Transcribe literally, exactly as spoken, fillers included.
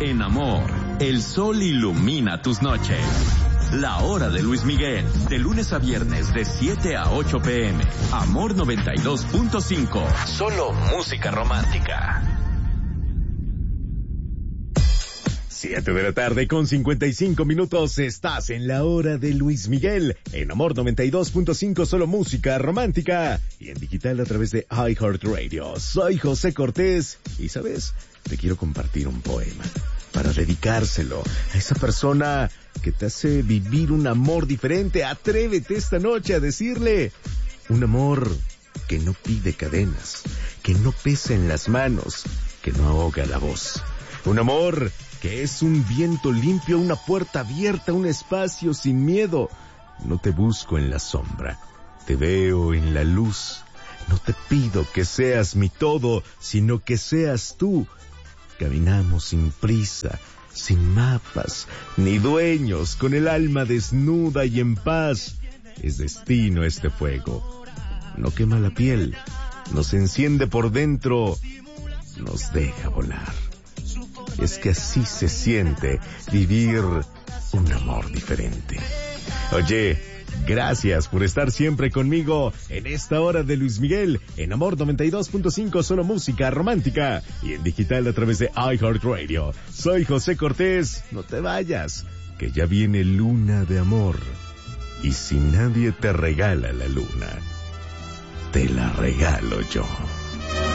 En Amor, el sol ilumina tus noches. La hora de Luis Miguel, de lunes a viernes de siete a ocho pm. Amor noventa y dos punto cinco. Solo música romántica. Siete de la tarde con cincuenta y cinco minutos. Estás en la hora de Luis Miguel. En Amor noventa y dos punto cinco, solo música romántica. Y en digital a través de iHeartRadio. Soy José Cortés. Y ¿sabes? Te quiero compartir un poema para dedicárselo a esa persona que te hace vivir un amor diferente. Atrévete esta noche a decirle un amor que no pide cadenas, que no pesa en las manos, que no ahoga la voz. Un amor que es un viento limpio, una puerta abierta, un espacio sin miedo. No te busco en la sombra, te veo en la luz. No te pido que seas mi todo, sino que seas tú. Caminamos sin prisa, sin mapas, ni dueños, con el alma desnuda y en paz. Es destino este fuego. No quema la piel, nos enciende por dentro, nos deja volar. Es que así se siente vivir un amor diferente. Oye, gracias por estar siempre conmigo en esta hora de Luis Miguel, en Amor noventa y dos punto cinco, solo música romántica, y en digital a través de iHeartRadio. Soy José Cortés, no te vayas, que ya viene Luna de Amor. Y si nadie te regala la luna, te la regalo yo.